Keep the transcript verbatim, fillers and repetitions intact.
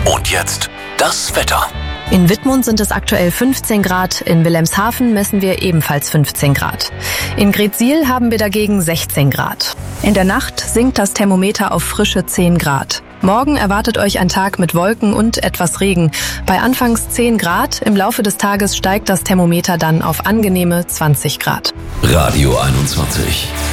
Und jetzt das Wetter. In Wittmund sind es aktuell fünfzehn Grad, in Wilhelmshaven messen wir ebenfalls fünfzehn Grad. In Greetsiel haben wir dagegen sechzehn Grad. In der Nacht sinkt das Thermometer auf frische zehn Grad. Morgen erwartet euch ein Tag mit Wolken und etwas Regen. Bei anfangs zehn Grad, im Laufe des Tages steigt das Thermometer dann auf angenehme zwanzig Grad. Radio einundzwanzig.